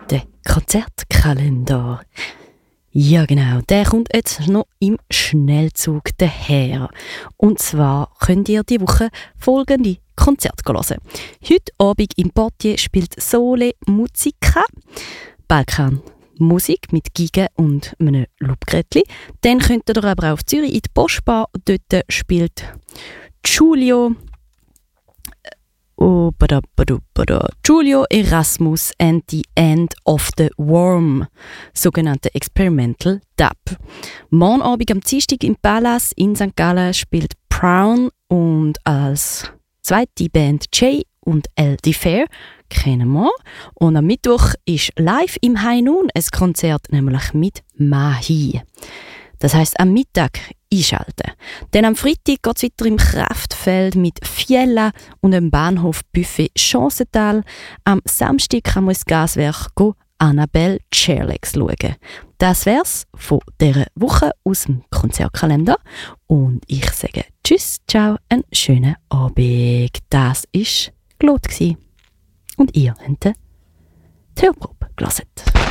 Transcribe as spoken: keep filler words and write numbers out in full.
Der Konzertkalender. Ja genau, der kommt jetzt noch im Schnellzug daher. Und zwar könnt ihr diese Woche folgende Konzerte hören. Heute Abend im Poitiers spielt Sole Musica, Balkan Musik mit Giga und einem Loopgrätli. Dann könnt ihr aber auch auf Zürich in die Postbar. Dort spielt Giulio Oh, bada, bada, bada. Giulio Erasmus and the End of the Worm, sogenannte Experimental Dub. Morgen Abend am Dienstag im Palace in Sankt Gallen spielt Brown und als zweite Band Jay und L D Fair kennen wir. Und am Mittwoch ist live im High Noon ein Konzert, nämlich mit Mahi. Das heisst, am Mittag einschalten. Dann am Freitag geht es weiter im Kraftfeld mit Fiella und dem Bahnhof Buffet Chancental. Am Samstag kann man ins Gaswerk go Annabelle Chairlegs schauen. Das wär's von dieser Woche aus dem Konzertkalender. Und ich sage Tschüss, ciao, einen schönen Abend. Das war Glot. Und ihr habt die Hörprobe gehört.